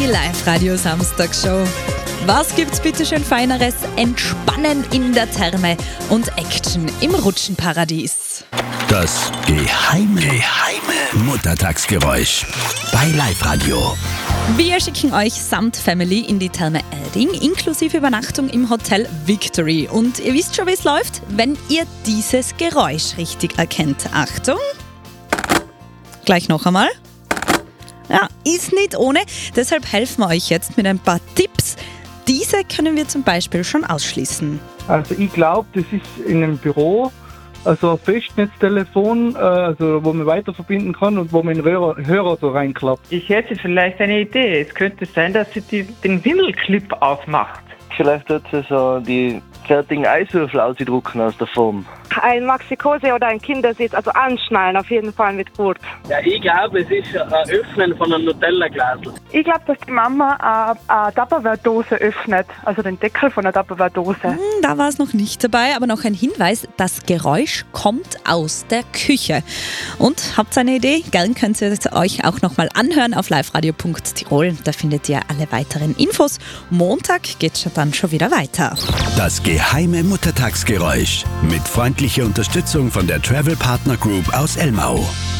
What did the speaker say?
Die Live-Radio-Samstagshow. Was gibt's bitte schön Feineres? Entspannen in der Therme und Action im Rutschenparadies. Das geheime Muttertagsgeräusch bei Live-Radio. Wir schicken euch samt Family in die Therme Erding, inklusive Übernachtung im Hotel Victory. Und ihr wisst schon, wie es läuft, wenn ihr dieses Geräusch richtig erkennt. Achtung! Gleich noch einmal. Ja, ist nicht ohne. Deshalb helfen wir euch jetzt mit ein paar Tipps. Diese können wir zum Beispiel schon ausschließen. Also ich glaube, das ist in einem Büro, also ein Festnetztelefon, also wo man weiter verbinden kann und wo man den Hörer so reinklappt. Ich hätte vielleicht eine Idee. Es könnte sein, dass sie den Wimmelclip aufmacht. Vielleicht wird sie so die fertigen Eiswürfel ausdrucken aus der Form. Ein Maxikose oder ein Kindersitz, also anschnallen auf jeden Fall mit gut. Ja, ich glaube, es ist ein Öffnen von einem Nutella-Glasl. Ich glaube, dass die Mama eine Tupperware-Dose öffnet, also den Deckel von einer Tupperware-Dose. Da war es noch nicht dabei, aber noch ein Hinweis, das Geräusch kommt aus der Küche. Und habt ihr eine Idee? Gern könnt ihr es euch auch nochmal anhören auf liveradio.tirol. Da findet ihr alle weiteren Infos. Montag geht's dann schon wieder weiter. Das geheime Muttertagsgeräusch mit freundlicher Unterstützung von der Travel Partner Group aus Elmau.